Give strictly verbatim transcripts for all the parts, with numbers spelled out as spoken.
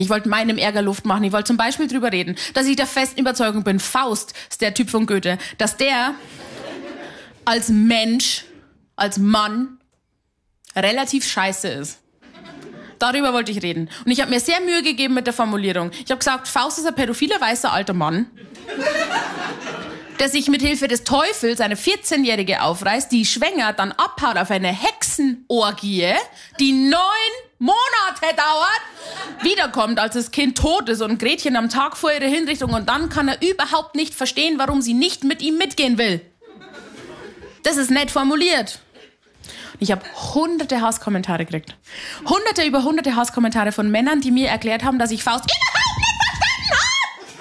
Ich wollte meinem Ärger Luft machen. Ich wollte zum Beispiel drüber reden, dass ich der festen Überzeugung bin, Faust ist der Typ von Goethe, dass der als Mensch, als Mann relativ scheiße ist. Darüber wollte ich reden. Und ich habe mir sehr Mühe gegeben mit der Formulierung. Ich habe gesagt, Faust ist ein pädophiler, weißer, alter Mann, der sich mit Hilfe des Teufels eine vierzehnjährige aufreißt, die schwänger dann abhaut auf eine Hexenorgie, die neun Monate dauert, wiederkommt, als das Kind tot ist und Gretchen am Tag vor ihrer Hinrichtung, und dann kann er überhaupt nicht verstehen, warum sie nicht mit ihm mitgehen will. Das ist nett formuliert. Ich habe hunderte Hasskommentare gekriegt. Hunderte über hunderte Hasskommentare von Männern, die mir erklärt haben, dass ich Faust überhaupt nicht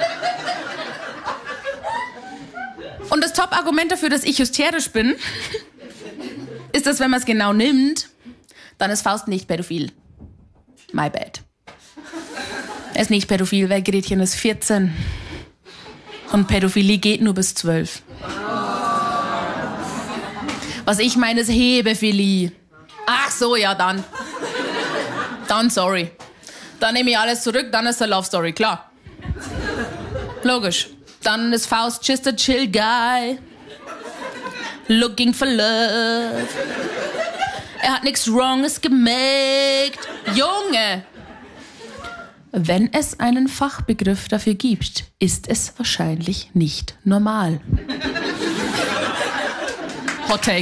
verstanden habe. Und das Top-Argument dafür, dass ich hysterisch bin, ist, dass wenn man es genau nimmt, dann ist Faust nicht pädophil. My bad. Er ist nicht pädophil, weil Gretchen ist vierzehn. Und Pädophilie geht nur bis zwölf. Was ich meine, ist Hebephilie. Ach so, ja, dann. Dann sorry. Dann nehme ich alles zurück, dann ist eine Love Story, klar. Logisch. Dann ist Faust just a chill guy. Looking for love. Er hat nichts Wronges gemacht. Junge! Wenn es einen Fachbegriff dafür gibt, ist es wahrscheinlich nicht normal. Hot Take.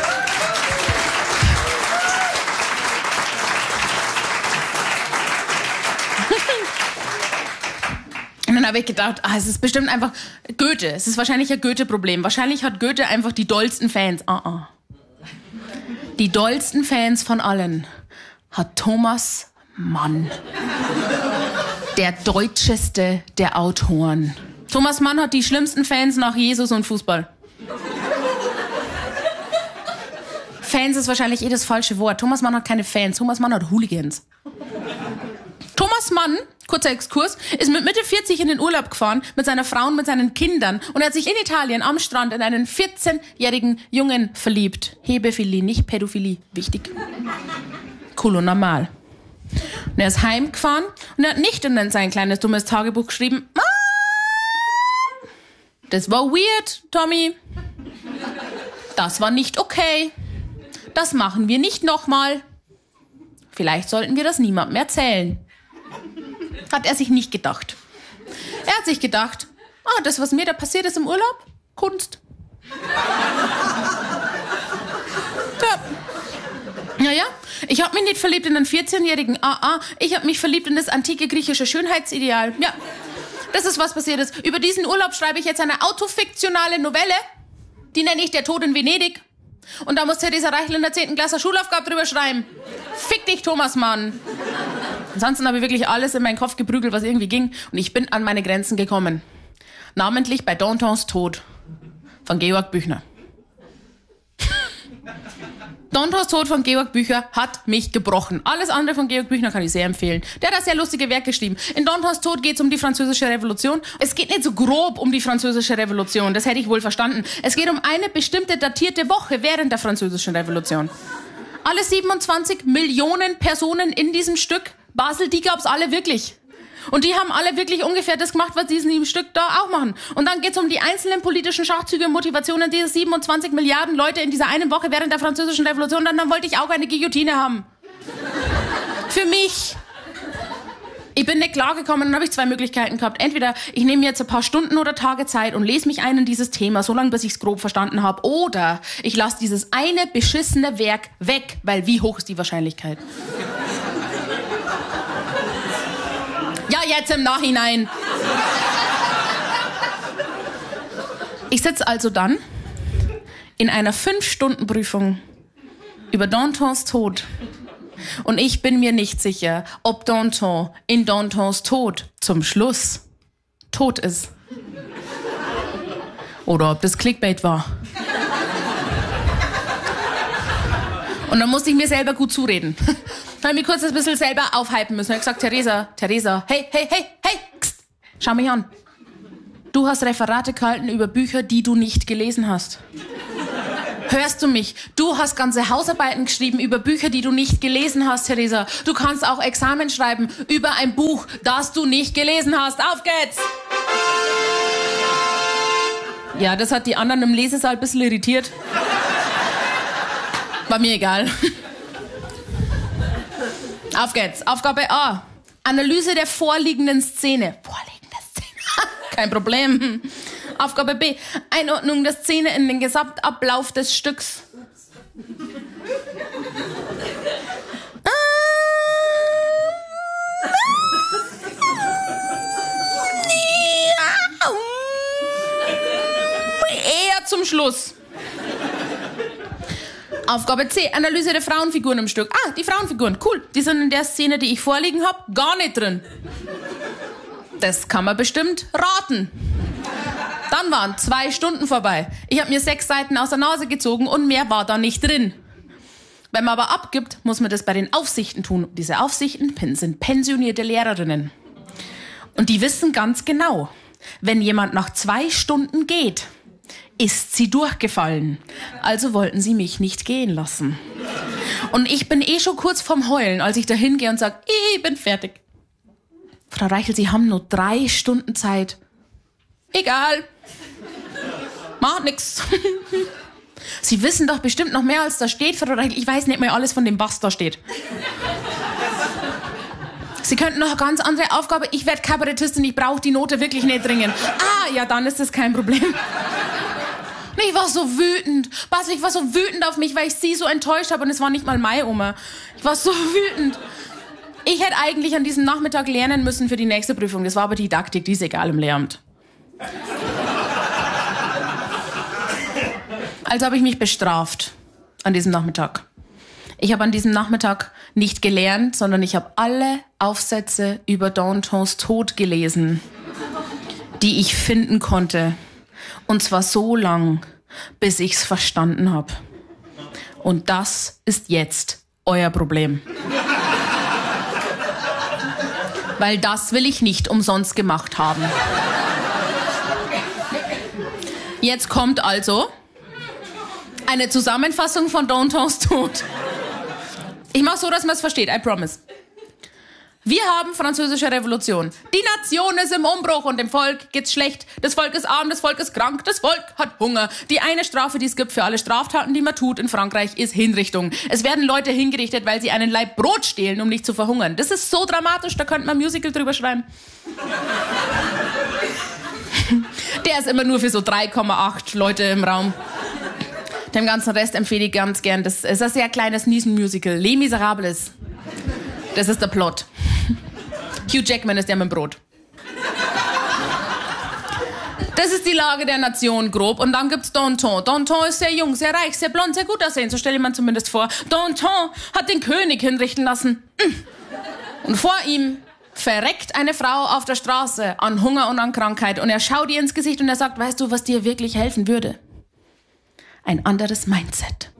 Und dann habe ich gedacht, ah, es ist bestimmt einfach Goethe. Es ist wahrscheinlich ein Goethe-Problem. Wahrscheinlich hat Goethe einfach die dollsten Fans. Ah, ah. Die dollsten Fans von allen hat Thomas Mann. Der deutscheste der Autoren. Thomas Mann hat die schlimmsten Fans nach Jesus und Fußball. Fans ist wahrscheinlich eh das falsche Wort. Thomas Mann hat keine Fans. Thomas Mann hat Hooligans. Thomas Mann, kurzer Exkurs, ist mit Mitte vierzig in den Urlaub gefahren mit seiner Frau und mit seinen Kindern, und er hat sich in Italien am Strand in einen vierzehnjährigen Jungen verliebt. Hebephilie, nicht Pädophilie. Wichtig. Cool und normal. Und er ist heimgefahren und er hat nicht in sein kleines dummes Tagebuch geschrieben: Das war weird, Tommy. Das war nicht okay. Das machen wir nicht nochmal. Vielleicht sollten wir das niemandem erzählen. Hat er sich nicht gedacht. Er hat sich gedacht, ah, das, was mir da passiert ist im Urlaub, Kunst. Ja. Naja, ich habe mich nicht verliebt in einen vierzehnjährigen A A, ich habe mich verliebt in das antike griechische Schönheitsideal. Ja, das ist, was passiert ist. Über diesen Urlaub schreibe ich jetzt eine autofiktionale Novelle, die nenne ich Der Tod in Venedig. Und da muss Theresa Reichel in der zehnten Klasse Schulaufgabe drüber schreiben. Fick dich, Thomas Mann. Ansonsten habe ich wirklich alles in meinen Kopf geprügelt, was irgendwie ging. Und ich bin an meine Grenzen gekommen. Namentlich bei Dantons Tod von Georg Büchner. Dantons Tod von Georg Büchner hat mich gebrochen. Alles andere von Georg Büchner kann ich sehr empfehlen. Der hat das sehr lustige Werk geschrieben. In Dantons Tod geht es um die Französische Revolution. Es geht nicht so grob um die Französische Revolution, das hätte ich wohl verstanden. Es geht um eine bestimmte datierte Woche während der Französischen Revolution. Alle siebenundzwanzig Millionen Personen in diesem Stück Basel, die gab's alle wirklich. Und die haben alle wirklich ungefähr das gemacht, was die in diesem Stück da auch machen. Und dann geht's um die einzelnen politischen Schachzüge und Motivationen dieser siebenundzwanzig Milliarden Leute in dieser einen Woche während der Französischen Revolution. Und dann wollte ich auch eine Guillotine haben. Für mich. Ich bin nicht klargekommen, dann habe ich zwei Möglichkeiten gehabt. Entweder ich nehme mir jetzt ein paar Stunden oder Tage Zeit und lese mich ein in dieses Thema, so lange, bis ich es grob verstanden habe. Oder ich lasse dieses eine beschissene Werk weg, weil wie hoch ist die Wahrscheinlichkeit? Ja, jetzt im Nachhinein. Ich sitze also dann in einer Fünf-Stunden-Prüfung über Dantons Tod. Und ich bin mir nicht sicher, ob Danton in Dantons Tod zum Schluss tot ist. Oder ob das Clickbait war. Und dann musste ich mir selber gut zureden. Dann habe ich kurz ein bisschen selber aufhypen müssen. Ich habe gesagt, Theresa, Theresa, hey, hey, hey, hey, kst, schau mich an. Du hast Referate gehalten über Bücher, die du nicht gelesen hast. Hörst du mich? Du hast ganze Hausarbeiten geschrieben über Bücher, die du nicht gelesen hast, Theresa. Du kannst auch Examen schreiben über ein Buch, das du nicht gelesen hast. Auf geht's! Ja, das hat die anderen im Lesesaal ein bisschen irritiert. War mir egal. Auf geht's. Aufgabe A. Analyse der vorliegenden Szene. Vorliegende Szene. Kein Problem. Aufgabe B. Einordnung der Szene in den Gesamtablauf des Stücks. Eher zum Schluss. Aufgabe C. Analyse der Frauenfiguren im Stück. Ah, die Frauenfiguren. Cool. Die sind in der Szene, die ich vorliegen habe, gar nicht drin. Das kann man bestimmt raten. Dann waren zwei Stunden vorbei. Ich habe mir sechs Seiten aus der Nase gezogen und mehr war da nicht drin. Wenn man aber abgibt, muss man das bei den Aufsichten tun. Und diese Aufsichten sind pensionierte Lehrerinnen. Und die wissen ganz genau, wenn jemand nach zwei Stunden geht, ist sie durchgefallen. Also wollten sie mich nicht gehen lassen. Und ich bin eh schon kurz vorm Heulen, als ich da hingehe und sage, ich bin fertig. Frau Reichel, Sie haben nur drei Stunden Zeit. Egal. Macht nix. Sie wissen doch bestimmt noch mehr, als da steht, Frau Reichel. Ich weiß nicht mehr alles von dem, was da steht. Sie könnten noch eine ganz andere Aufgabe. Ich werde Kabarettistin, ich brauche die Note wirklich nicht dringend. Ah, ja, dann ist das kein Problem. Ich war so wütend. Bas, ich war so wütend auf mich, weil ich sie so enttäuscht habe und es war nicht mal meine Oma. Ich war so wütend. Ich hätte eigentlich an diesem Nachmittag lernen müssen für die nächste Prüfung. Das war aber Didaktik, die ist egal im Lehramt. Also habe ich mich bestraft an diesem Nachmittag. Ich habe an diesem Nachmittag nicht gelernt, sondern ich habe alle Aufsätze über Dantons Tod gelesen, die ich finden konnte. Und zwar so lang, bis ich's verstanden habe. Und das ist jetzt euer Problem. Weil das will ich nicht umsonst gemacht haben. Jetzt kommt also eine Zusammenfassung von Dantons Tod. Ich mache so, dass man es versteht, I promise. Wir haben französische Revolution. Die Nation ist im Umbruch und dem Volk geht's schlecht. Das Volk ist arm, das Volk ist krank, das Volk hat Hunger. Die eine Strafe, die es gibt für alle Straftaten, die man tut in Frankreich, ist Hinrichtung. Es werden Leute hingerichtet, weil sie einen Laib Brot stehlen, um nicht zu verhungern. Das ist so dramatisch, da könnte man ein Musical drüber schreiben. Der ist immer nur für so drei Komma acht Leute im Raum. Dem ganzen Rest empfehle ich ganz gern. Das ist ein sehr kleines Niesen-Musical. Les Miserables. Das ist der Plot. Hugh Jackman ist der mit dem Brot. Das ist die Lage der Nation grob. Und dann gibt's Danton. Danton ist sehr jung, sehr reich, sehr blond, sehr gut aussehen. So stelle ich mir zumindest vor. Danton hat den König hinrichten lassen. Und vor ihm verreckt eine Frau auf der Straße an Hunger und an Krankheit. Und er schaut ihr ins Gesicht und er sagt, weißt du, was dir wirklich helfen würde? Ein anderes Mindset.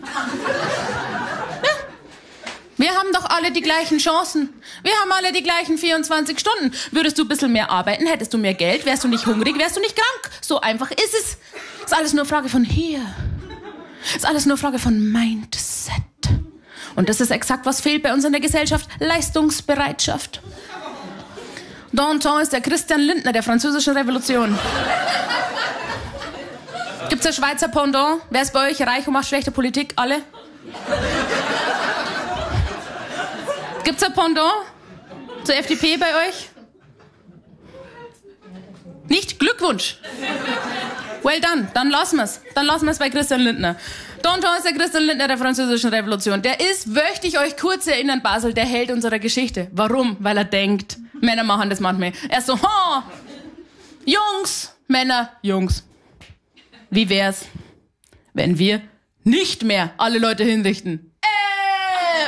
Wir haben doch alle die gleichen Chancen. Wir haben alle die gleichen vierundzwanzig Stunden. Würdest du ein bisschen mehr arbeiten, hättest du mehr Geld, wärst du nicht hungrig, wärst du nicht krank. So einfach ist es. Ist alles nur Frage von hier. Ist alles nur Frage von Mindset. Und das ist exakt, was fehlt bei uns in der Gesellschaft. Leistungsbereitschaft. Danton ist der Christian Lindner der französischen Revolution. Gibt's ein Schweizer Pendant? Wer ist bei euch reich und macht schlechte Politik? Alle? Gibt's ein Pendant zur F D P bei euch? Nicht? Glückwunsch. Well done. Dann lassen wir's. Dann lassen wir's bei Christian Lindner. Danton ist der Christian Lindner der französischen Revolution. Der ist, möchte ich euch kurz erinnern, Basel, der Held unserer Geschichte. Warum? Weil er denkt. Männer machen das manchmal. Er ist so, ha, Jungs, Männer, Jungs. Wie wär's, wenn wir nicht mehr alle Leute hinrichten? Äh.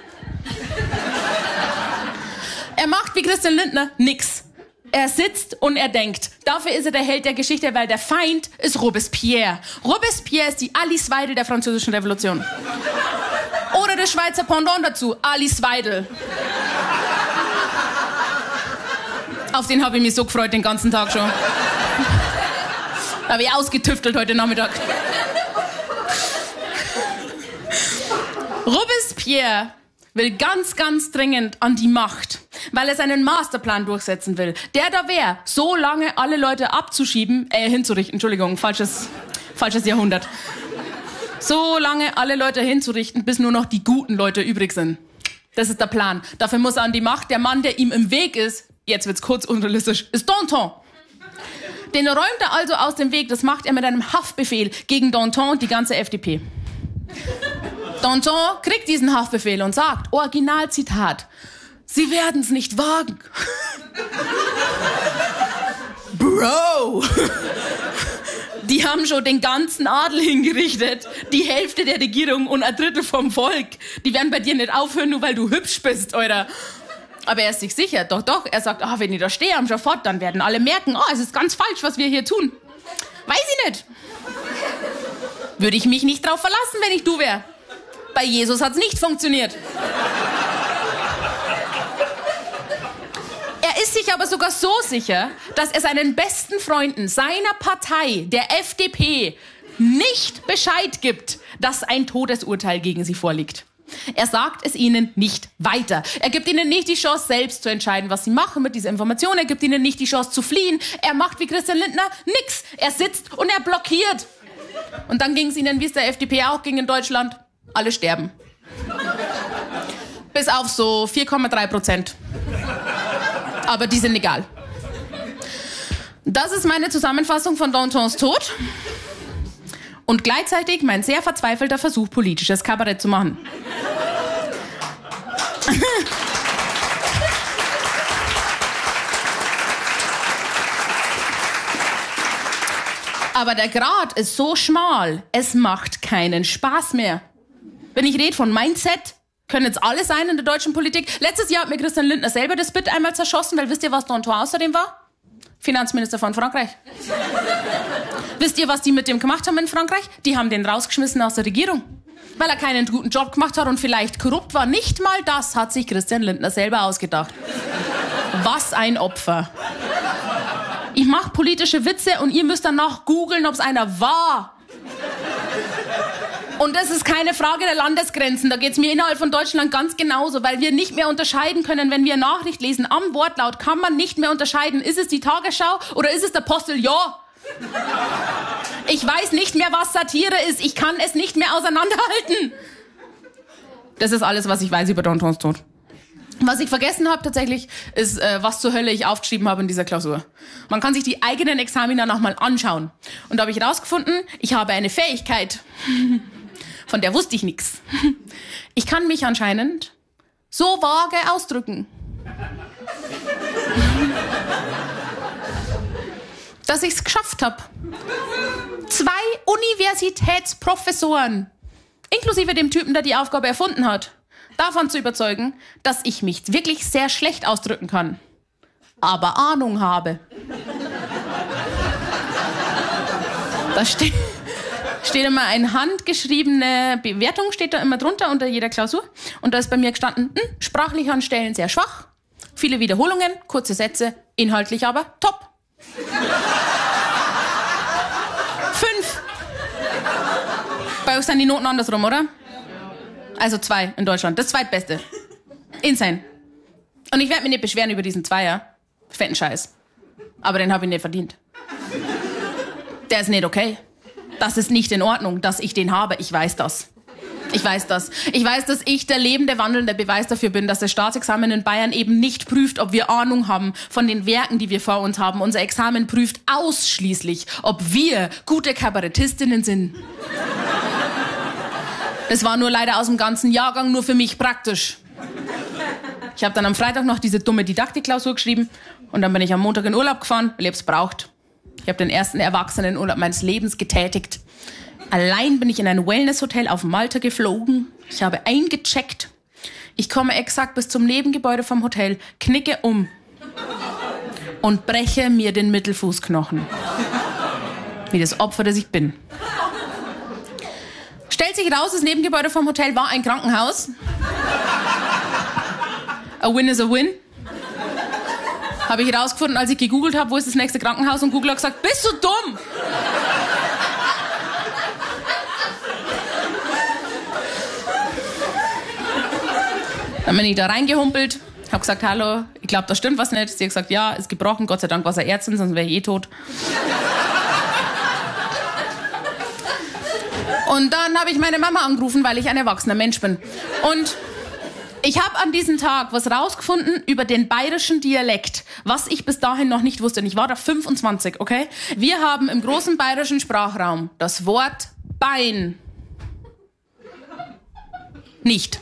Er macht wie Christian Lindner nix. Er sitzt und er denkt. Dafür ist er der Held der Geschichte, weil der Feind ist Robespierre. Robespierre ist die Alice Weidel der französischen Revolution. Oder das Schweizer Pendant dazu, Alice Weidel. Auf den habe ich mich so gefreut, den ganzen Tag schon. Habe ich ausgetüftelt heute Nachmittag. Robespierre will ganz, ganz dringend an die Macht, weil er seinen Masterplan durchsetzen will. Der da wäre, so lange alle Leute abzuschieben, äh, hinzurichten, Entschuldigung, falsches, falsches Jahrhundert. So lange alle Leute hinzurichten, bis nur noch die guten Leute übrig sind. Das ist der Plan. Dafür muss er an die Macht. Der Mann, der ihm im Weg ist, jetzt wird's kurz unrealistisch, ist Danton. Den räumt er also aus dem Weg. Das macht er mit einem Haftbefehl gegen Danton und die ganze F D P. Danton kriegt diesen Haftbefehl und sagt, Originalzitat, Sie werden's nicht wagen. Bro! Die haben schon den ganzen Adel hingerichtet, die Hälfte der Regierung und ein Drittel vom Volk. Die werden bei dir nicht aufhören, nur weil du hübsch bist, Alter. Aber er ist sich sicher, doch, doch. Er sagt, ah, wenn ich da stehe am Schafott, dann werden alle merken, oh, es ist ganz falsch, was wir hier tun. Weiß ich nicht. Würde ich mich nicht drauf verlassen, wenn ich du wäre. Bei Jesus hat's nicht funktioniert. Er ist sich aber sogar so sicher, dass er seinen besten Freunden seiner Partei, der F D P, nicht Bescheid gibt, dass ein Todesurteil gegen sie vorliegt. Er sagt es ihnen nicht weiter. Er gibt ihnen nicht die Chance, selbst zu entscheiden, was sie machen mit dieser Information. Er gibt ihnen nicht die Chance zu fliehen. Er macht wie Christian Lindner nix. Er sitzt und er blockiert. Und dann ging es ihnen, wie es der F D P auch ging in Deutschland, alle sterben. Bis auf so vier Komma drei Prozent. Aber die sind egal. Das ist meine Zusammenfassung von Dantons Tod. Und gleichzeitig mein sehr verzweifelter Versuch, politisches Kabarett zu machen. Aber der Grat ist so schmal, es macht keinen Spaß mehr. Wenn ich rede von Mindset, können jetzt alle sein in der deutschen Politik. Letztes Jahr hat mir Christian Lindner selber das Bit einmal zerschossen, weil wisst ihr, was Danton außerdem war? Finanzminister von Frankreich. Wisst ihr, was die mit dem gemacht haben in Frankreich? Die haben den rausgeschmissen aus der Regierung. Weil er keinen guten Job gemacht hat und vielleicht korrupt war. Nicht mal das hat sich Christian Lindner selber ausgedacht. Was ein Opfer. Ich mache politische Witze und ihr müsst danach googeln, ob es einer war. Und das ist keine Frage der Landesgrenzen. Da geht's mir innerhalb von Deutschland ganz genauso, weil wir nicht mehr unterscheiden können, wenn wir eine Nachricht lesen. Am Wortlaut kann man nicht mehr unterscheiden. Ist es die Tagesschau oder ist es der Postillon? Ich weiß nicht mehr, was Satire ist. Ich kann es nicht mehr auseinanderhalten. Das ist alles, was ich weiß über Dantons Tod. Was ich vergessen habe tatsächlich, ist, äh, was zur Hölle ich aufgeschrieben habe in dieser Klausur. Man kann sich die eigenen Examina nochmal anschauen. Und da habe ich rausgefunden, ich habe eine Fähigkeit. Von der wusste ich nichts. Ich kann mich anscheinend so vage ausdrücken, dass ich es geschafft habe. Zwei Universitätsprofessoren, inklusive dem Typen, der die Aufgabe erfunden hat, davon zu überzeugen, dass ich mich wirklich sehr schlecht ausdrücken kann, aber Ahnung habe. Da steht... steht immer eine handgeschriebene Bewertung, steht da immer drunter unter jeder Klausur. Und da ist bei mir gestanden, hm, sprachlich an Stellen sehr schwach, viele Wiederholungen, kurze Sätze, inhaltlich aber top. Fünf. Bei euch sind die Noten andersrum, oder? Also zwei in Deutschland, das zweitbeste. Insane. Und ich werde mich nicht beschweren über diesen Zweier. Fetten Scheiß. Aber den habe ich nicht verdient. Der ist nicht okay. Das ist nicht in Ordnung, dass ich den habe. Ich weiß das. Ich weiß das. Ich weiß, dass ich der lebende, wandelnde Beweis dafür bin, dass das Staatsexamen in Bayern eben nicht prüft, ob wir Ahnung haben von den Werken, die wir vor uns haben. Unser Examen prüft ausschließlich, ob wir gute Kabarettistinnen sind. Das war nur leider aus dem ganzen Jahrgang nur für mich praktisch. Ich habe dann am Freitag noch diese dumme Didaktikklausur geschrieben und dann bin ich am Montag in Urlaub gefahren, weil ich hab's braucht. Ich habe den ersten Erwachsenenurlaub meines Lebens getätigt. Allein bin ich in ein Wellnesshotel auf Malta geflogen. Ich habe eingecheckt. Ich komme exakt bis zum Nebengebäude vom Hotel, knicke um und breche mir den Mittelfußknochen. Wie das Opfer, das ich bin. Stellt sich raus, das Nebengebäude vom Hotel war ein Krankenhaus. A win is a win. Habe ich herausgefunden, als ich gegoogelt habe, wo ist das nächste Krankenhaus, und Google hat gesagt, bist du dumm? Dann bin ich da reingehumpelt, hab gesagt, hallo, ich glaube, da stimmt was nicht. Sie hat gesagt, ja, ist gebrochen, Gott sei Dank war es eine Ärztin, sonst wäre ich eh tot. Und dann habe ich meine Mama angerufen, weil ich ein erwachsener Mensch bin. Und ich habe an diesem Tag was rausgefunden über den bayerischen Dialekt, was ich bis dahin noch nicht wusste. Und ich war da fünfundzwanzig, okay? Wir haben im großen bayerischen Sprachraum das Wort Bein nicht.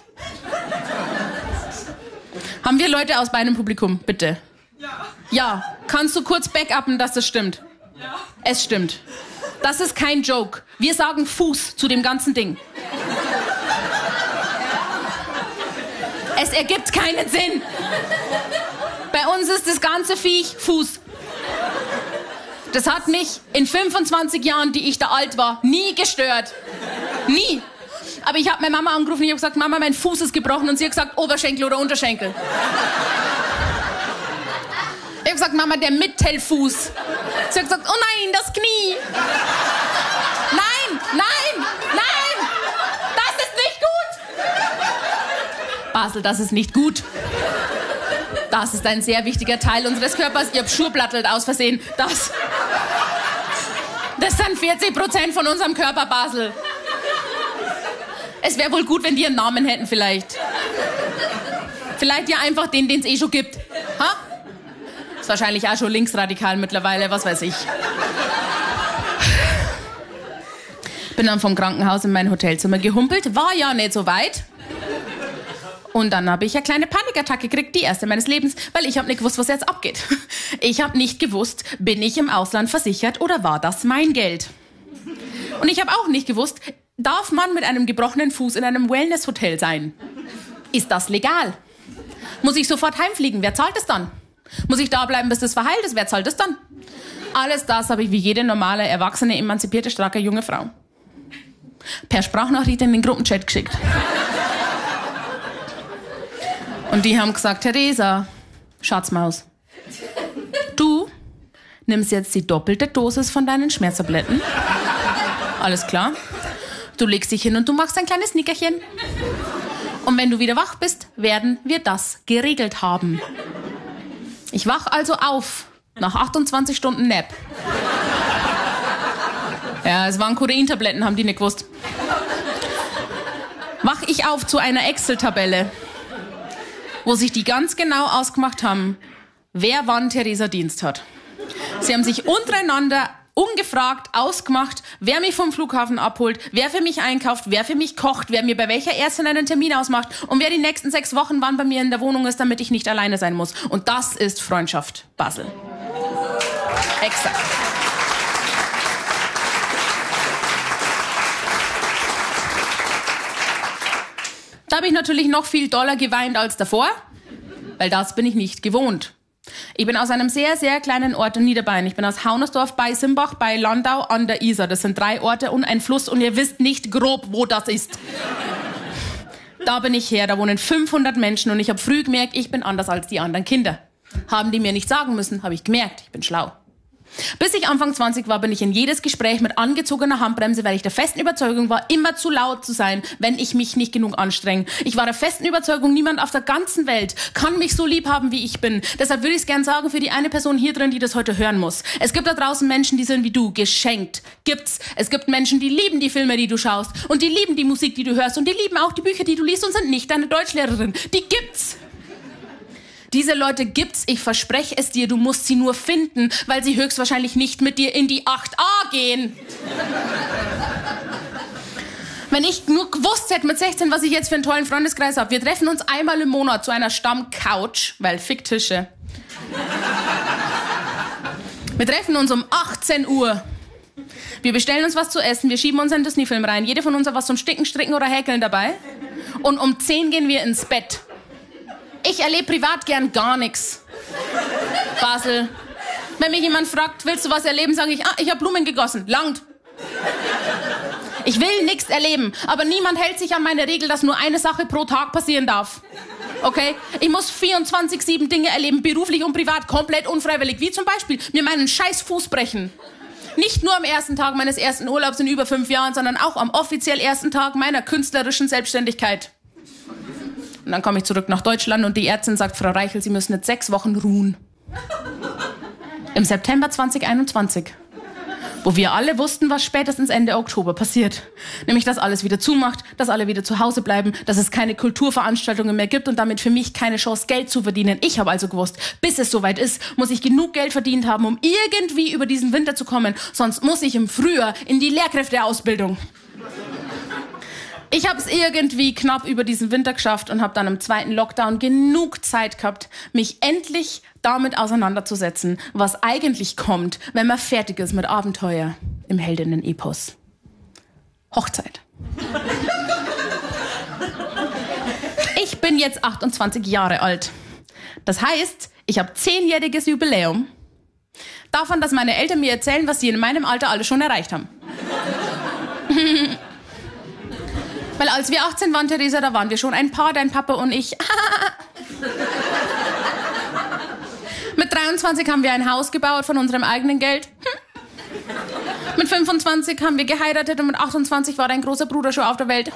Haben wir Leute aus Bayern im Publikum? Bitte. Ja. Ja. Kannst du kurz backuppen, dass das stimmt? Ja. Es stimmt. Das ist kein Joke. Wir sagen Fuß zu dem ganzen Ding. Es ergibt keinen Sinn. Bei uns ist das ganze Viech Fuß. Das hat mich in fünfundzwanzig Jahren, die ich da alt war, nie gestört. Nie. Aber ich habe meine Mama angerufen und ich habe gesagt, Mama, mein Fuß ist gebrochen. Und sie hat gesagt, Oberschenkel oder Unterschenkel. Ich habe gesagt, Mama, der Mittelfuß. Sie hat gesagt, oh nein, das Knie. Nein, nein, nein, das ist nicht gut. Basel, das ist nicht gut. Das ist ein sehr wichtiger Teil unseres Körpers. Ihr habt Schuhblattelt aus Versehen. Das, das sind vierzig Prozent von unserem Körper, Basel. Es wäre wohl gut, wenn die einen Namen hätten vielleicht. Vielleicht ja einfach den, den es eh schon gibt. Ha? Ist wahrscheinlich auch schon linksradikal mittlerweile, was weiß ich. Bin dann vom Krankenhaus in mein Hotelzimmer gehumpelt. War ja nicht so weit. Und dann habe ich eine kleine Panikattacke gekriegt, die erste meines Lebens, weil ich habe nicht gewusst, was jetzt abgeht. Ich habe nicht gewusst, bin ich im Ausland versichert oder war das mein Geld? Und ich habe auch nicht gewusst, darf man mit einem gebrochenen Fuß in einem Wellness-Hotel sein? Ist das legal? Muss ich sofort heimfliegen? Wer zahlt es dann? Muss ich da bleiben, bis das verheilt ist? Wer zahlt es dann? Alles das habe ich wie jede normale, erwachsene, emanzipierte, starke, junge Frau per Sprachnachricht in den Gruppenchat geschickt. Und die haben gesagt, Theresa, Schatzmaus, du nimmst jetzt die doppelte Dosis von deinen Schmerztabletten. Alles klar. Du legst dich hin und du machst ein kleines Nickerchen. Und wenn du wieder wach bist, werden wir das geregelt haben. Ich wach also auf, nach achtundzwanzig Stunden Nap. Ja, es waren Kodein-Tabletten, haben die nicht gewusst. Wach ich auf zu einer Excel-Tabelle, wo sich die ganz genau ausgemacht haben, wer wann Theresa Dienst hat. Sie haben sich untereinander ungefragt ausgemacht, wer mich vom Flughafen abholt, wer für mich einkauft, wer für mich kocht, wer mir bei welcher Ärztin einen Termin ausmacht und wer die nächsten sechs Wochen wann bei mir in der Wohnung ist, damit ich nicht alleine sein muss. Und das ist Freundschaft, Basel. Exakt. Da habe ich natürlich noch viel doller geweint als davor, weil das bin ich nicht gewohnt. Ich bin aus einem sehr, sehr kleinen Ort in Niederbayern. Ich bin aus Haunersdorf bei Simbach, bei Landau an der Isar. Das sind drei Orte und ein Fluss und ihr wisst nicht grob, wo das ist. Da bin ich her, da wohnen fünfhundert Menschen und ich habe früh gemerkt, ich bin anders als die anderen Kinder. Haben die mir nicht sagen müssen, habe ich gemerkt, ich bin schlau. Bis ich Anfang zwanzig war, bin ich in jedes Gespräch mit angezogener Handbremse, weil ich der festen Überzeugung war, immer zu laut zu sein, wenn ich mich nicht genug anstrenge. Ich war der festen Überzeugung, niemand auf der ganzen Welt kann mich so lieb haben, wie ich bin. Deshalb würde ich es gern sagen für die eine Person hier drin, die das heute hören muss. Es gibt da draußen Menschen, die sind wie du, geschenkt. Gibt's. Es gibt Menschen, die lieben die Filme, die du schaust und die lieben die Musik, die du hörst und die lieben auch die Bücher, die du liest und sind nicht deine Deutschlehrerin. Die gibt's. Diese Leute gibt's, ich verspreche es dir, du musst sie nur finden, weil sie höchstwahrscheinlich nicht mit dir in die acht a gehen. Wenn ich nur gewusst hätte mit sechzehn, was ich jetzt für einen tollen Freundeskreis habe. Wir treffen uns einmal im Monat zu einer Stammcouch, weil Ficktische. Wir treffen uns um achtzehn Uhr. Wir bestellen uns was zu essen, wir schieben uns einen Disney-Film rein. Jede von uns hat was zum Sticken, Stricken oder Häkeln dabei. Und um zehn gehen wir ins Bett. Ich erlebe privat gern gar nichts. Basel. Wenn mich jemand fragt, willst du was erleben, sage ich, ah, ich habe Blumen gegossen. Langt. Ich will nichts erleben, aber niemand hält sich an meine Regel, dass nur eine Sache pro Tag passieren darf. Okay? Ich muss vierundzwanzig sieben Dinge erleben, beruflich und privat, komplett unfreiwillig. Wie zum Beispiel mir meinen scheiß Fuß brechen. Nicht nur am ersten Tag meines ersten Urlaubs in über fünf Jahren, sondern auch am offiziell ersten Tag meiner künstlerischen Selbstständigkeit. Und dann komme ich zurück nach Deutschland und die Ärztin sagt, Frau Reichel, Sie müssen jetzt sechs Wochen ruhen. Im September zwanzig einundzwanzig. Wo wir alle wussten, was spätestens Ende Oktober passiert. Nämlich, dass alles wieder zumacht, dass alle wieder zu Hause bleiben, dass es keine Kulturveranstaltungen mehr gibt und damit für mich keine Chance, Geld zu verdienen. Ich habe also gewusst, bis es soweit ist, muss ich genug Geld verdient haben, um irgendwie über diesen Winter zu kommen. Sonst muss ich im Frühjahr in die Lehrkräfteausbildung. Ich habe es irgendwie knapp über diesen Winter geschafft und habe dann im zweiten Lockdown genug Zeit gehabt, mich endlich damit auseinanderzusetzen, was eigentlich kommt, wenn man fertig ist mit Abenteuer im Heldinnen-Epos. Hochzeit. Ich bin jetzt achtundzwanzig Jahre alt. Das heißt, ich habe zehnjähriges Jubiläum davon, dass meine Eltern mir erzählen, was sie in meinem Alter alles schon erreicht haben. Weil als wir achtzehn waren, Theresa, da waren wir schon ein Paar, dein Papa und ich. Mit dreiundzwanzig haben wir ein Haus gebaut von unserem eigenen Geld. Mit fünfundzwanzig haben wir geheiratet und mit achtundzwanzig war dein großer Bruder schon auf der Welt.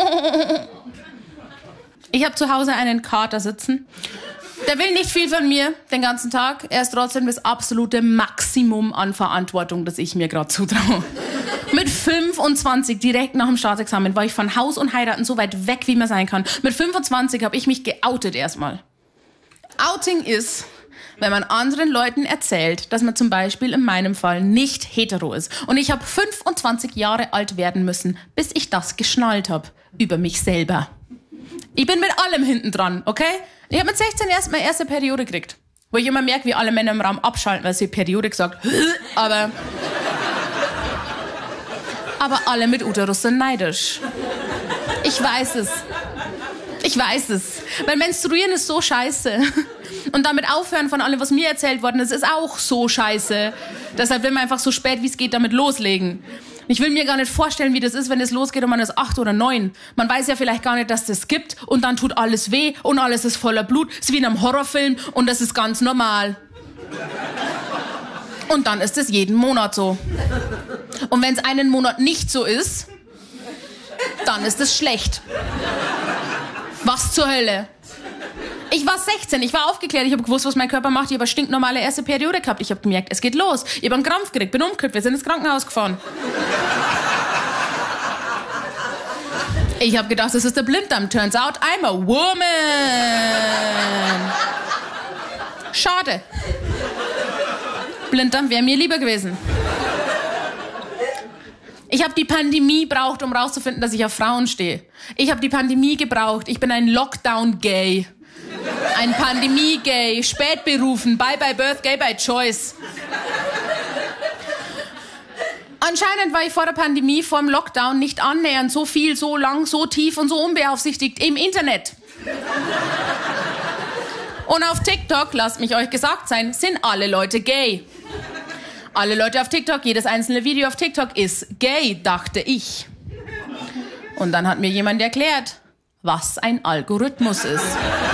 Ich habe zu Hause einen Kater sitzen. Der will nicht viel von mir den ganzen Tag. Er ist trotzdem das absolute Maximum an Verantwortung, das ich mir gerade zutraue. Mit fünfundzwanzig, direkt nach dem Staatsexamen, war ich von Haus und Heiraten so weit weg, wie man sein kann. Mit fünfundzwanzig habe ich mich geoutet erstmal. Outing ist, wenn man anderen Leuten erzählt, dass man zum Beispiel in meinem Fall nicht hetero ist. Und ich habe fünfundzwanzig Jahre alt werden müssen, bis ich das geschnallt habe über mich selber. Ich bin mit allem hinten dran, okay? Ich habe mit sechzehn erst meine erste Periode gekriegt. Wo ich immer merke, wie alle Männer im Raum abschalten, weil sie Periode gesagt, aber... Aber alle mit Uterus sind neidisch. Ich weiß es. Ich weiß es. Weil Menstruieren ist so scheiße. Und damit aufhören von allem, was mir erzählt worden ist, ist auch so scheiße. Deshalb will man einfach so spät wie es geht damit loslegen. Ich will mir gar nicht vorstellen, wie das ist, wenn es losgeht und man ist acht oder neun. Man weiß ja vielleicht gar nicht, dass das gibt und dann tut alles weh und alles ist voller Blut. Es ist wie in einem Horrorfilm und das ist ganz normal. Und dann ist es jeden Monat so. Und wenn es einen Monat nicht so ist, dann ist es schlecht. Was zur Hölle? Ich war sechzehn, ich war aufgeklärt, ich habe gewusst, was mein Körper macht. Ich habe eine stinknormale erste Periode gehabt. Ich habe gemerkt, es geht los. Ich habe einen Krampf gekriegt, bin umgekippt, wir sind ins Krankenhaus gefahren. Ich habe gedacht, das ist der Blinddarm. Turns out, I'm a woman. Schade. Blinddarm wäre mir lieber gewesen. Ich habe die Pandemie gebraucht, um rauszufinden, dass ich auf Frauen stehe. Ich habe die Pandemie gebraucht. Ich bin ein Lockdown-Gay. Ein Pandemie-Gay. Spätberufen. Bye bye birth, gay by choice. Anscheinend war ich vor der Pandemie, vor dem Lockdown, nicht annähernd so viel, so lang, so tief und so unbeaufsichtigt im Internet. Und auf TikTok, lasst mich euch gesagt sein, sind alle Leute gay. Alle Leute auf TikTok, jedes einzelne Video auf TikTok ist gay, dachte ich. Und dann hat mir jemand erklärt, was ein Algorithmus ist.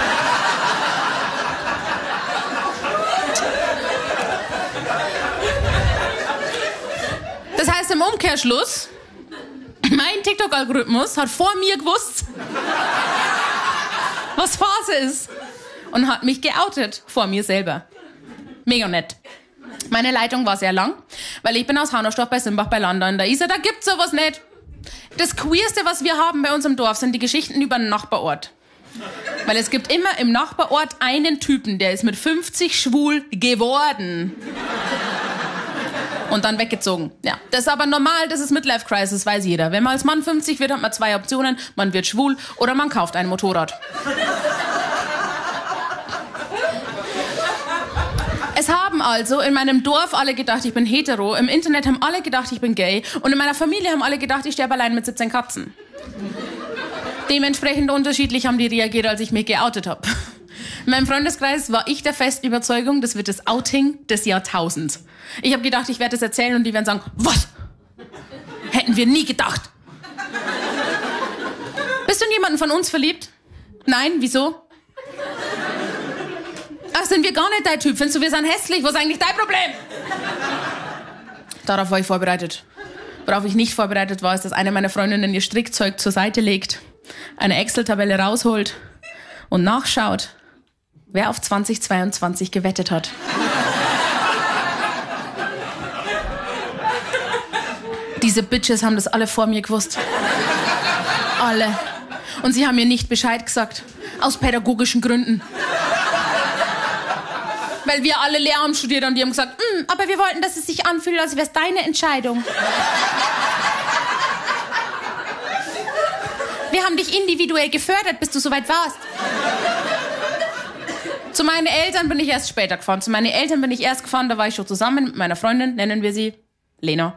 Das heißt im Umkehrschluss, mein TikTok-Algorithmus hat vor mir gewusst, was Phase ist. Und hat mich geoutet vor mir selber. Mega nett. Meine Leitung war sehr lang, weil ich bin aus Haunerstorf bei Simbach bei Landau in der Isar. Da gibt's sowas nicht. Das Queerste, was wir haben bei uns im Dorf, sind die Geschichten über den Nachbarort. Weil es gibt immer im Nachbarort einen Typen, der ist mit fünfzig schwul geworden. Und dann weggezogen. Ja, das ist aber normal, das ist Midlife Crisis, weiß jeder. Wenn man als Mann fünfzig wird, hat man zwei Optionen. Man wird schwul oder man kauft ein Motorrad. Es haben also in meinem Dorf alle gedacht, ich bin hetero. Im Internet haben alle gedacht, ich bin gay. Und in meiner Familie haben alle gedacht, ich sterbe allein mit siebzehn Katzen. Dementsprechend unterschiedlich haben die reagiert, als ich mich geoutet habe. In meinem Freundeskreis war ich der festen Überzeugung, das wird das Outing des Jahrtausends. Ich habe gedacht, ich werde das erzählen und die werden sagen, was? Hätten wir nie gedacht. Bist du in jemanden von uns verliebt? Nein, wieso? Ach, sind wir gar nicht dein Typ? Findest du, wir sind hässlich? Was ist eigentlich dein Problem? Darauf war ich vorbereitet. Worauf ich nicht vorbereitet war, ist, dass eine meiner Freundinnen ihr Strickzeug zur Seite legt, eine Excel-Tabelle rausholt und nachschaut, wer auf zwanzig zweiundzwanzig gewettet hat. Diese Bitches haben das alle vor mir gewusst. Alle. Und sie haben mir nicht Bescheid gesagt. Aus pädagogischen Gründen. Weil wir alle Lehramt studiert haben, die haben gesagt, aber wir wollten, dass es sich anfühlt, als wäre es deine Entscheidung. Wir haben dich individuell gefördert, bis du soweit warst. Zu meinen Eltern bin ich erst später gefahren. Zu meinen Eltern bin ich erst gefahren, da war ich schon zusammen mit meiner Freundin, nennen wir sie Lena.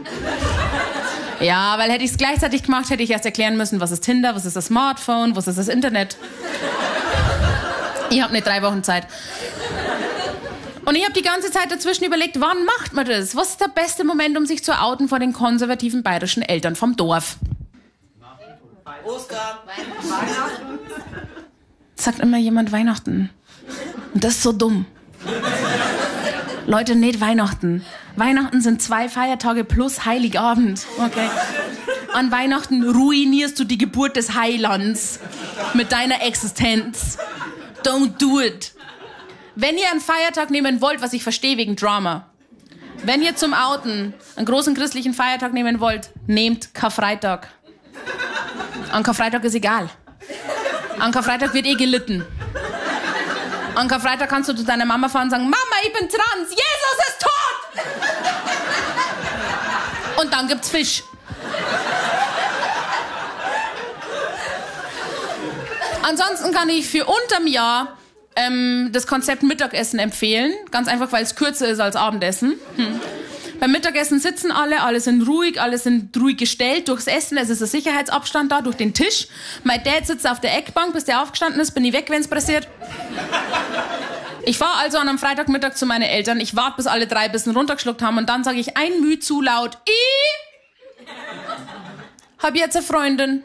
Ja, weil hätte ich es gleichzeitig gemacht, hätte ich erst erklären müssen, was ist Tinder, was ist das Smartphone, was ist das Internet. Ich habe nicht drei Wochen Zeit. Und ich habe die ganze Zeit dazwischen überlegt, wann macht man das? Was ist der beste Moment, um sich zu outen vor den konservativen bayerischen Eltern vom Dorf? Ostern, Weihnachten. Sagt immer jemand Weihnachten. Und das ist so dumm. Leute, nicht Weihnachten. Weihnachten sind zwei Feiertage plus Heiligabend. Okay. An Weihnachten ruinierst du die Geburt des Heilands mit deiner Existenz. Don't do it. Wenn ihr einen Feiertag nehmen wollt, was ich verstehe wegen Drama, wenn ihr zum Outen einen großen christlichen Feiertag nehmen wollt, nehmt Karfreitag. An Karfreitag ist egal. An Karfreitag wird eh gelitten. An Karfreitag kannst du zu deiner Mama fahren und sagen, Mama, ich bin trans, Jesus ist tot! Und dann gibt's Fisch. Ansonsten kann ich für unterm Jahr ähm, das Konzept Mittagessen empfehlen. Ganz einfach, weil es kürzer ist als Abendessen. Hm. Beim Mittagessen sitzen alle, alle sind ruhig, alle sind ruhig gestellt durchs Essen. Es ist ein Sicherheitsabstand da durch den Tisch. Mein Dad sitzt auf der Eckbank, bis der aufgestanden ist, bin ich weg, wenn es passiert. Ich fahre also an einem Freitagmittag zu meinen Eltern. Ich warte, bis alle drei ein bisschen runtergeschluckt haben und dann sage ich ein Müh zu laut, ich hab jetzt eine Freundin.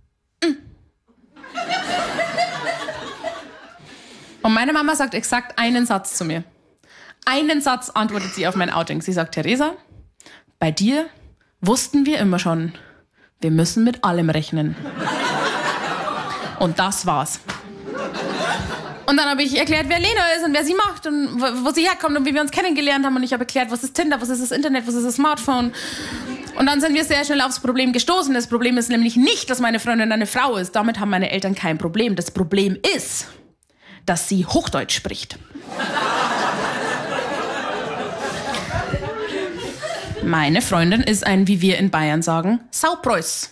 Und meine Mama sagt exakt einen Satz zu mir. Einen Satz antwortet sie auf mein Outing. Sie sagt, Theresa, bei dir wussten wir immer schon, wir müssen mit allem rechnen. Und das war's. Und dann habe ich erklärt, wer Lena ist und wer sie macht und wo sie herkommt und wie wir uns kennengelernt haben. Und ich habe erklärt, was ist Tinder, was ist das Internet, was ist das Smartphone. Und dann sind wir sehr schnell aufs Problem gestoßen. Das Problem ist nämlich nicht, dass meine Freundin eine Frau ist. Damit haben meine Eltern kein Problem. Das Problem ist, dass sie Hochdeutsch spricht. Meine Freundin ist ein, wie wir in Bayern sagen, Saupreuß.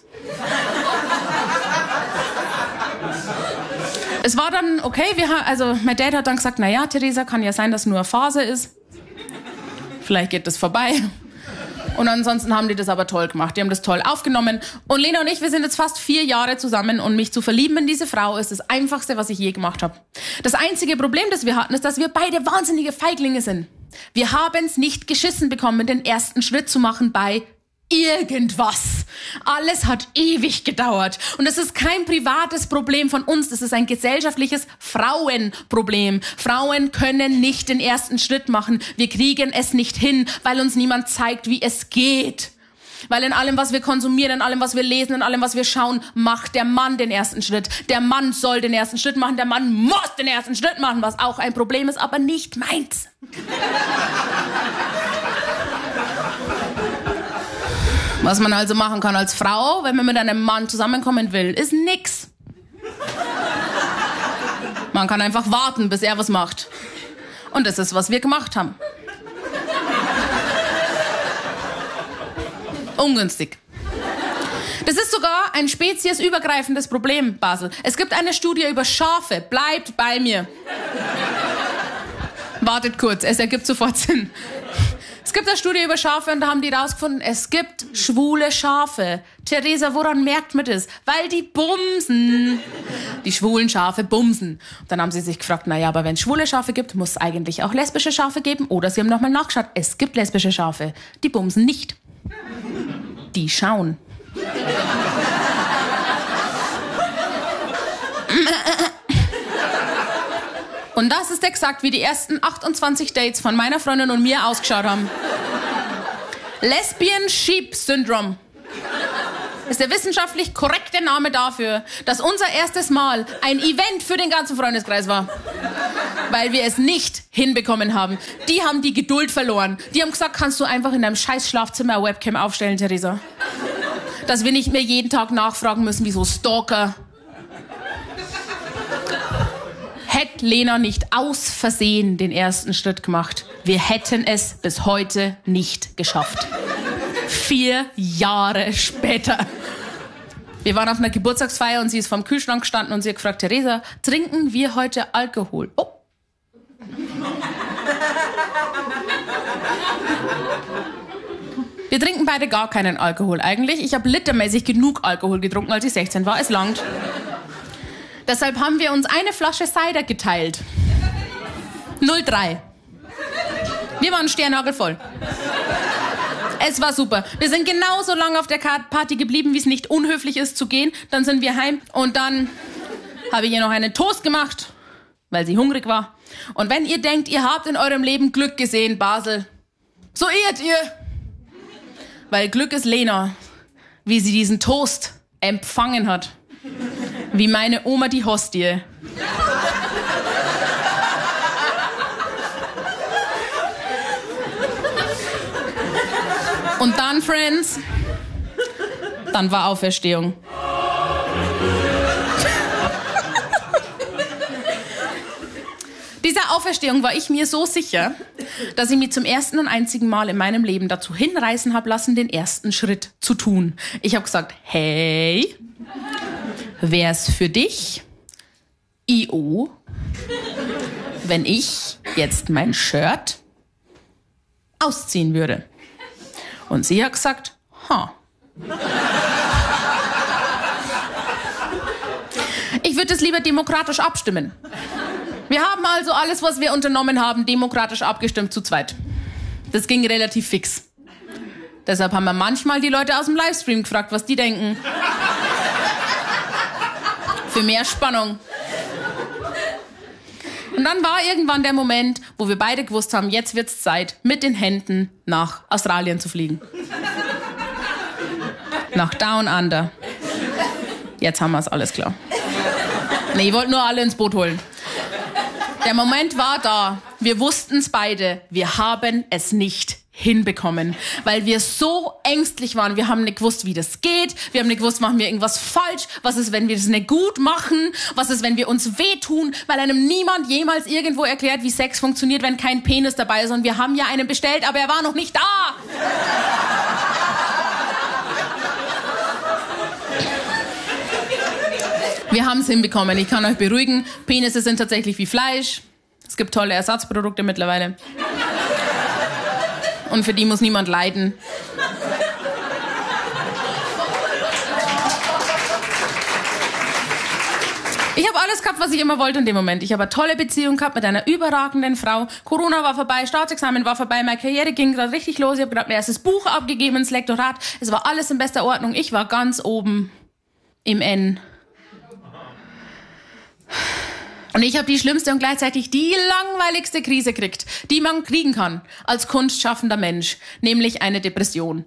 Es war dann okay, wir haben, also mein Dad hat dann gesagt, naja, Theresa, kann ja sein, dass nur eine Phase ist. Vielleicht geht das vorbei. Und ansonsten haben die das aber toll gemacht. Die haben das toll aufgenommen. Und Lena und ich, wir sind jetzt fast vier Jahre zusammen und mich zu verlieben in diese Frau ist das Einfachste, was ich je gemacht habe. Das einzige Problem, das wir hatten, ist, dass wir beide wahnsinnige Feiglinge sind. Wir haben es nicht geschissen bekommen, den ersten Schritt zu machen bei irgendwas. Alles hat ewig gedauert. Und das ist kein privates Problem von uns, das ist ein gesellschaftliches Frauenproblem. Frauen können nicht den ersten Schritt machen. Wir kriegen es nicht hin, weil uns niemand zeigt, wie es geht. Weil in allem, was wir konsumieren, in allem, was wir lesen, in allem, was wir schauen, macht der Mann den ersten Schritt. Der Mann soll den ersten Schritt machen, der Mann muss den ersten Schritt machen, was auch ein Problem ist, aber nicht meins. Was man also machen kann als Frau, wenn man mit einem Mann zusammenkommen will, ist nix. Man kann einfach warten, bis er was macht. Und das ist, was wir gemacht haben. Ungünstig. Das ist sogar ein speziesübergreifendes Problem, Basel. Es gibt eine Studie über Schafe. Bleibt bei mir. Wartet kurz, es ergibt sofort Sinn. Es gibt eine Studie über Schafe und da haben die rausgefunden, es gibt schwule Schafe. Theresa, woran merkt man das? Weil die bumsen. Die schwulen Schafe bumsen. Und dann haben sie sich gefragt, naja, aber wenn es schwule Schafe gibt, muss es eigentlich auch lesbische Schafe geben. Oder sie haben nochmal nachgeschaut, es gibt lesbische Schafe. Die bumsen nicht. Die schauen. Und das ist exakt, wie die ersten achtundzwanzig Dates von meiner Freundin und mir ausgeschaut haben. Lesbian Sheep Syndrome. ist der wissenschaftlich korrekte Name dafür, dass unser erstes Mal ein Event für den ganzen Freundeskreis war. Weil wir es nicht hinbekommen haben. Die haben die Geduld verloren. Die haben gesagt, kannst du einfach in deinem scheiß Schlafzimmer eine Webcam aufstellen, Theresa? Dass wir nicht mehr jeden Tag nachfragen müssen, wie so Stalker. Hätte Lena nicht aus Versehen den ersten Schritt gemacht, wir hätten es bis heute nicht geschafft. Vier Jahre später. Wir waren auf einer Geburtstagsfeier und sie ist vorm Kühlschrank gestanden und sie hat gefragt, Theresa, trinken wir heute Alkohol? Oh. Wir trinken beide gar keinen Alkohol eigentlich. Ich habe litermäßig genug Alkohol getrunken, als ich sechzehn war. Es langt. Deshalb haben wir uns eine Flasche Cider geteilt. null drei. Wir waren sternhagelvoll. Es war super. Wir sind genauso lange auf der Party geblieben, wie es nicht unhöflich ist zu gehen. Dann sind wir heim und dann habe ich ihr noch einen Toast gemacht, weil sie hungrig war. Und wenn ihr denkt, ihr habt in eurem Leben Glück gesehen, Basel, so irrt ihr. Weil Glück ist Lena, wie sie diesen Toast empfangen hat. Wie meine Oma die Hostie. Und dann, Friends, dann war Auferstehung. Dieser Auferstehung war ich mir so sicher, dass ich mich zum ersten und einzigen Mal in meinem Leben dazu hinreißen habe lassen, den ersten Schritt zu tun. Ich habe gesagt, hey, wär's für dich, I O, wenn ich jetzt mein Shirt ausziehen würde? Und sie hat gesagt, ha. Ich würde es lieber demokratisch abstimmen. Wir haben also alles, was wir unternommen haben, demokratisch abgestimmt zu zweit. Das ging relativ fix. Deshalb haben wir manchmal die Leute aus dem Livestream gefragt, was die denken. Für mehr Spannung. Und dann war irgendwann der Moment, wo wir beide gewusst haben, jetzt wird's Zeit, mit den Händen nach Australien zu fliegen. Nach Down Under. Jetzt haben wir's, alles klar. Nee, ich wollte nur alle ins Boot holen. Der Moment war da. Wir wussten's beide. Wir haben es nicht hinbekommen, weil wir so ängstlich waren. Wir haben nicht gewusst, wie das geht. Wir haben nicht gewusst, machen wir irgendwas falsch. Was ist, wenn wir das nicht gut machen? Was ist, wenn wir uns wehtun? Weil einem niemand jemals irgendwo erklärt, wie Sex funktioniert, wenn kein Penis dabei ist. Und wir haben ja einen bestellt, aber er war noch nicht da. Wir haben es hinbekommen. Ich kann euch beruhigen. Penisse sind tatsächlich wie Fleisch. Es gibt tolle Ersatzprodukte mittlerweile. Und für die muss niemand leiden. Ich habe alles gehabt, was ich immer wollte in dem Moment. Ich habe eine tolle Beziehung gehabt mit einer überragenden Frau. Corona war vorbei, Staatsexamen war vorbei, meine Karriere ging gerade richtig los. Ich habe gerade mein erstes Buch abgegeben ins Lektorat. Es war alles in bester Ordnung. Ich war ganz oben im N. Und ich habe die schlimmste und gleichzeitig die langweiligste Krise gekriegt, die man kriegen kann als kunstschaffender Mensch, nämlich eine Depression.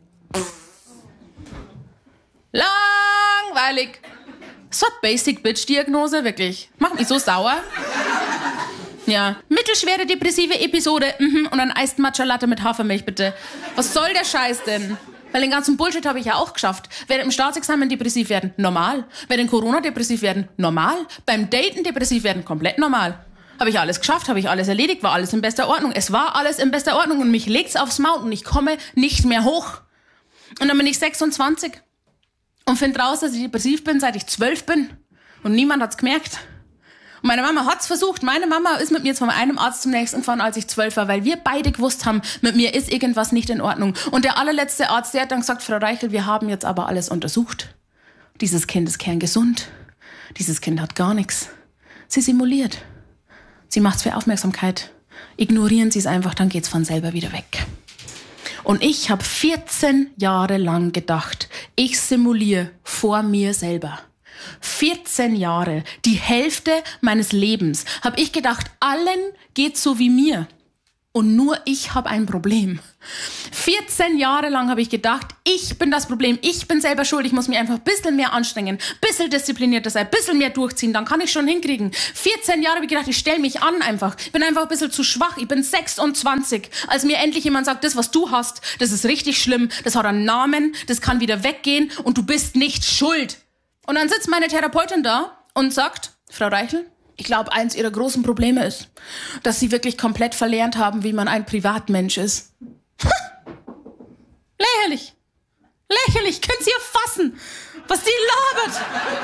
Langweilig. So Basic Bitch Diagnose, wirklich. Macht mich so sauer. Ja, mittelschwere depressive Episode, mhm, und ein Iced Matcha Latte mit Hafermilch, bitte. Was soll der Scheiß denn? Weil den ganzen Bullshit habe ich ja auch geschafft. Während im Staatsexamen depressiv werden, normal. Während in Corona depressiv werden, normal. Beim Daten depressiv werden, komplett normal. Habe ich alles geschafft, habe ich alles erledigt, war alles in bester Ordnung. Es war alles in bester Ordnung und mich legt's aufs Maul und ich komme nicht mehr hoch. Und dann bin ich sechsundzwanzig und finde raus, dass ich depressiv bin, seit ich zwölf bin. Und niemand hat's gemerkt. Und meine Mama hat's versucht. Meine Mama ist mit mir von einem Arzt zum nächsten gefahren, als ich zwölf war, weil wir beide gewusst haben, mit mir ist irgendwas nicht in Ordnung. Und der allerletzte Arzt, der hat dann gesagt, Frau Reichel, wir haben jetzt aber alles untersucht. Dieses Kind ist kerngesund. Dieses Kind hat gar nichts. Sie simuliert. Sie macht's für Aufmerksamkeit. Ignorieren Sie es einfach, dann geht's von selber wieder weg. Und ich habe vierzehn Jahre lang gedacht, ich simuliere vor mir selber. vierzehn Jahre, die Hälfte meines Lebens, habe ich gedacht, allen geht's so wie mir. Und nur ich habe ein Problem. vierzehn Jahre lang habe ich gedacht, ich bin das Problem, ich bin selber schuld, ich muss mich einfach ein bisschen mehr anstrengen, ein bisschen disziplinierter sein, ein bisschen mehr durchziehen, dann kann ich schon hinkriegen. vierzehn Jahre habe ich gedacht, ich stelle mich an einfach. Ich bin einfach ein bisschen zu schwach, ich bin sechsundzwanzig. Als mir endlich jemand sagt, das, was du hast, das ist richtig schlimm, das hat einen Namen, das kann wieder weggehen und du bist nicht schuld. Und dann sitzt meine Therapeutin da und sagt, Frau Reichel, ich glaube, eins ihrer großen Probleme ist, dass sie wirklich komplett verlernt haben, wie man ein Privatmensch ist. Lächerlich. Lächerlich. Können Sie erfassen, was die labert?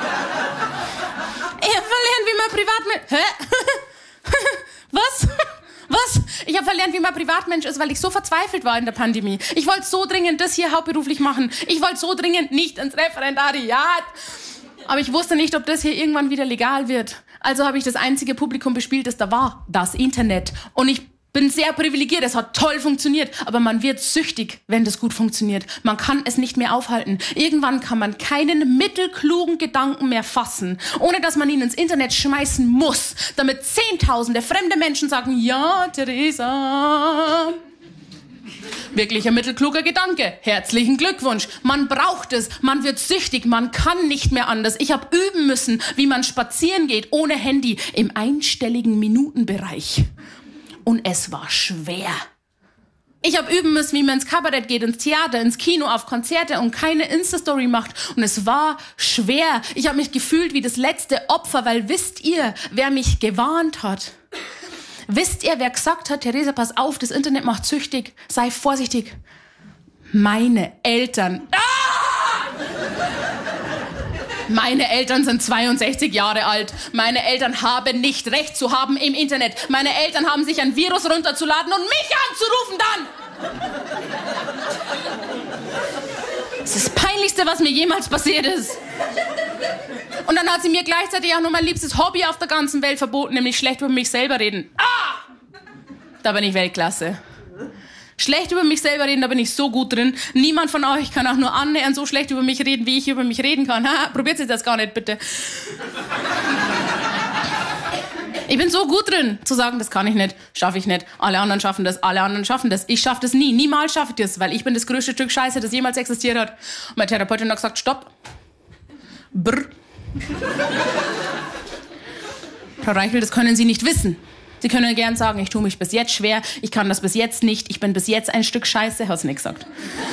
Ich habe verlernt, wie man Privatmensch... Hä? Was? Was? Ich habe verlernt, wie man Privatmensch ist, weil ich so verzweifelt war in der Pandemie. Ich wollte so dringend das hier hauptberuflich machen. Ich wollte so dringend nicht ins Referendariat. Aber ich wusste nicht, ob das hier irgendwann wieder legal wird. Also habe ich das einzige Publikum bespielt, das da war. Das Internet. Und ich bin sehr privilegiert. Es hat toll funktioniert. Aber man wird süchtig, wenn das gut funktioniert. Man kann es nicht mehr aufhalten. Irgendwann kann man keinen mittelklugen Gedanken mehr fassen, ohne dass man ihn ins Internet schmeißen muss, damit zehntausende fremde Menschen sagen, ja, Theresa... Wirklich ein mittelkluger Gedanke. Herzlichen Glückwunsch. Man braucht es. Man wird süchtig. Man kann nicht mehr anders. Ich habe üben müssen, wie man spazieren geht ohne Handy im einstelligen Minutenbereich. Und es war schwer. Ich habe üben müssen, wie man ins Kabarett geht, ins Theater, ins Kino, auf Konzerte und keine Insta-Story macht. Und es war schwer. Ich habe mich gefühlt wie das letzte Opfer, weil wisst ihr, wer mich gewarnt hat? Wisst ihr, wer gesagt hat, Theresa, pass auf, das Internet macht süchtig, sei vorsichtig? Meine Eltern. Ah! Meine Eltern sind zweiundsechzig Jahre alt. Meine Eltern haben nicht Recht zu haben im Internet. Meine Eltern haben sich ein Virus runterzuladen und mich anzurufen dann. Das ist das Peinlichste, was mir jemals passiert ist. Und dann hat sie mir gleichzeitig auch noch mein liebstes Hobby auf der ganzen Welt verboten, nämlich schlecht über mich selber reden. Ah! Da bin ich Weltklasse. Schlecht über mich selber reden, da bin ich so gut drin. Niemand von euch kann auch nur annähernd so schlecht über mich reden, wie ich über mich reden kann. Ha, probiert jetzt das gar nicht, bitte. Ich bin so gut drin, zu sagen, das kann ich nicht, schaffe ich nicht. Alle anderen schaffen das, alle anderen schaffen das. Ich schaffe das nie, niemals schaffe ich das, weil ich bin das größte Stück Scheiße, das jemals existiert hat. Und meine Therapeutin hat gesagt, stopp. Brr. Frau Reichel, das können Sie nicht wissen. Sie können gern sagen, ich tue mich bis jetzt schwer, ich kann das bis jetzt nicht, ich bin bis jetzt ein Stück Scheiße, hat sie nicht gesagt.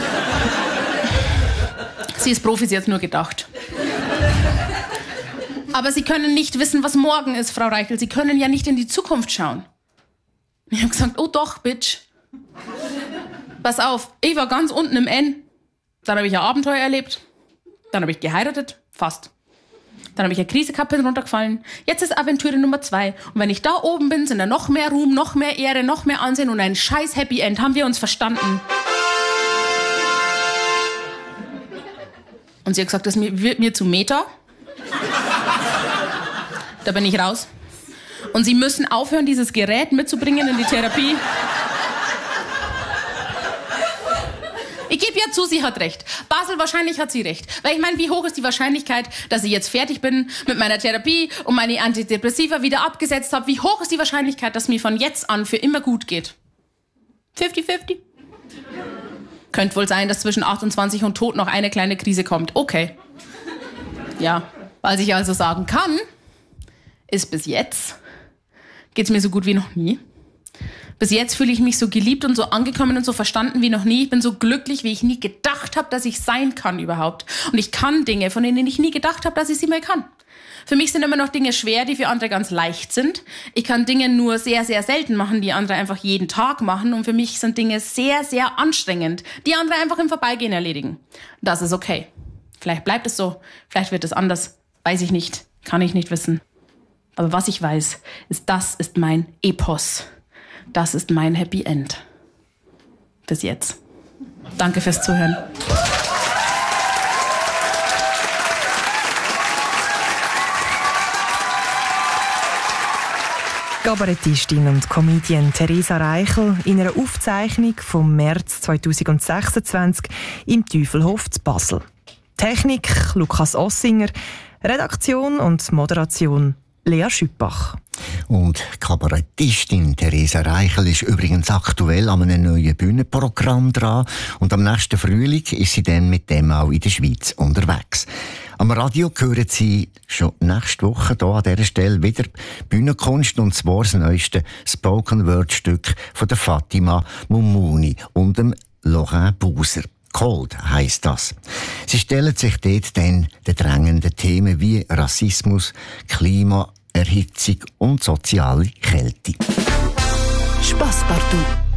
Sie ist Profi, sie hat nur gedacht. Aber Sie können nicht wissen, was morgen ist, Frau Reichel. Sie können ja nicht in die Zukunft schauen. Ich habe gesagt, oh doch, Bitch. Pass auf, ich war ganz unten im N. Dann habe ich ein Abenteuer erlebt. Dann habe ich geheiratet, fast. Dann habe ich eine Krise gehabt, bin runtergefallen. Jetzt ist Aventüre Nummer zwei. Und wenn ich da oben bin, sind da noch mehr Ruhm, noch mehr Ehre, noch mehr Ansehen und ein scheiß Happy End. Haben wir uns verstanden? Und sie hat gesagt, das wird mir zu Meta. Da bin ich raus. Und Sie müssen aufhören, dieses Gerät mitzubringen in die Therapie. Ich gebe ja zu, sie hat recht. Basel, wahrscheinlich hat sie recht. Weil ich meine, wie hoch ist die Wahrscheinlichkeit, dass ich jetzt fertig bin mit meiner Therapie und meine Antidepressiva wieder abgesetzt habe? Wie hoch ist die Wahrscheinlichkeit, dass mir von jetzt an für immer gut geht? fünfzig fünfzig? Könnte wohl sein, dass zwischen achtundzwanzig und Tod noch eine kleine Krise kommt. Okay. Ja, was ich also sagen kann, ist bis jetzt geht's mir so gut wie noch nie. Bis jetzt fühle ich mich so geliebt und so angekommen und so verstanden wie noch nie. Ich bin so glücklich, wie ich nie gedacht habe, dass ich sein kann überhaupt. Und ich kann Dinge, von denen ich nie gedacht habe, dass ich sie mal kann. Für mich sind immer noch Dinge schwer, die für andere ganz leicht sind. Ich kann Dinge nur sehr, sehr selten machen, die andere einfach jeden Tag machen. Und für mich sind Dinge sehr, sehr anstrengend, die andere einfach im Vorbeigehen erledigen. Das ist okay. Vielleicht bleibt es so, vielleicht wird es anders. Weiß ich nicht, kann ich nicht wissen. Aber was ich weiß, ist, das ist mein Epos. Das ist mein Happy End. Bis jetzt. Danke fürs Zuhören. Kabarettistin und Comedian Theresa Reichel in einer Aufzeichnung vom März zweitausendsechsundzwanzig im Teufelhof zu Basel. Technik Lukas Ossinger, Redaktion und Moderation Lea Schüppach. Und Kabarettistin Theresa Reichel ist übrigens aktuell an einem neuen Bühnenprogramm dran. Und am nächsten Frühling ist sie dann mit dem auch in der Schweiz unterwegs. Am Radio hören Sie schon nächste Woche hier an dieser Stelle wieder Bühnenkunst, und zwar das neueste Spoken-Word-Stück von der Fatima Mumuni und dem Laurent Buser. Cold heisst das. Sie stellen sich dort dann den drängenden Themen wie Rassismus, Klimaerhitzung und soziale Kälte. Spasspartout.